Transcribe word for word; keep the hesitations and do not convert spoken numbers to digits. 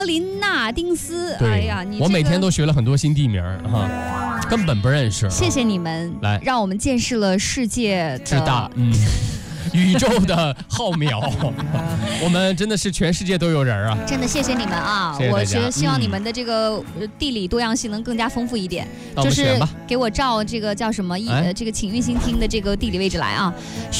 林纳丁斯。 对， 哎呀，你、这个、 我每天都学了很多新地名哈，根本不认识。 谢谢你们， 来， 让我们见识了世界之大，嗯。宇宙的浩渺，我们真的是全世界都有人啊！ 真的谢谢你们啊！ 谢谢我是希望你们的这个地理多样性能更加丰富一点。 嗯、 就是给我照这个叫什么一、哎、这个请运行厅的这个地理位置来啊。